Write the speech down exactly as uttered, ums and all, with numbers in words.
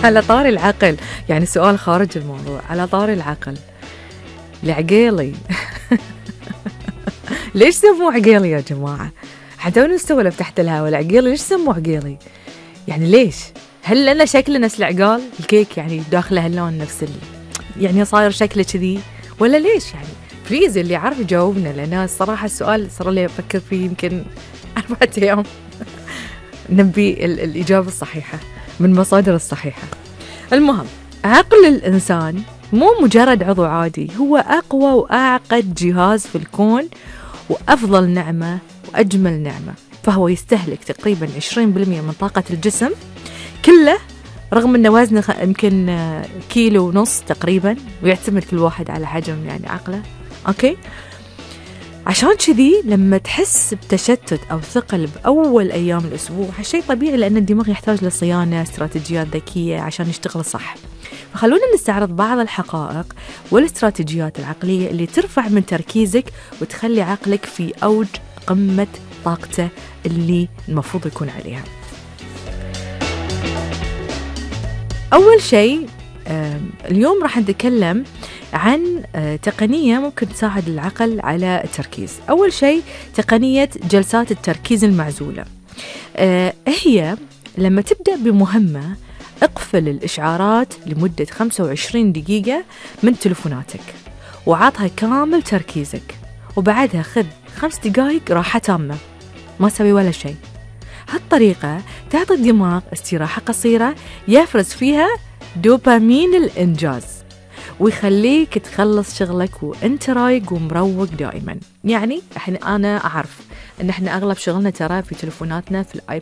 على طار العقل، يعني سؤال خارج الموضوع، على طار العقل، العقيلي ليش سموه عقيلي يا جماعة؟ حتى نستولف تحت الهواء، العقيلي ليش سموه عقيلي؟ يعني ليش؟ هل لنا شكل نفس العقال؟ الكيك يعني داخله اللون نفس ال... يعني صاير شكله كذي ولا ليش يعني؟ بليز اللي يعرف يجاوبنا، لأن الصراحة السؤال صار لي أفكر فيه يمكن أربعة أيام نبي ال- الإجابة الصحيحة من مصادر الصحيحة. المهم، عقل الإنسان مو مجرد عضو عادي، هو أقوى وأعقد جهاز في الكون، وأفضل نعمة وأجمل نعمة، فهو يستهلك تقريبا عشرين بالمئة من طاقة الجسم كله، رغم أن وزنه يمكن كيلو ونص تقريبا، ويعتمد كل واحد على حجم يعني عقله. أوكي، عشان كذي لما تحس بتشتت أو ثقل بأول أيام الأسبوع، هالشيء طبيعي، لأن الدماغ يحتاج لصيانة، استراتيجيات ذكية عشان يشتغل صح. فخلونا نستعرض بعض الحقائق والاستراتيجيات العقلية اللي ترفع من تركيزك وتخلي عقلك في أوج قمة طاقته اللي المفروض يكون عليها. أول شيء اليوم راح نتكلم عن تقنية ممكن تساعد العقل على التركيز. أول شيء تقنية جلسات التركيز المعزولة. هي لما تبدأ بمهمة، اقفل الإشعارات لمدة خمسة وعشرين دقيقة من تلفوناتك وعطها كامل تركيزك، وبعدها خذ خمس دقائق راحة تامة ما تسوي ولا شيء. هالطريقة تعطي الدماغ استراحة قصيرة يفرز فيها دوبامين الإنجاز، ويخليك تخلص شغلك وانت رايق ومروق دائما. يعني احنا انا اعرف ان احنا اغلب شغلنا ترى في تلفوناتنا، في الاي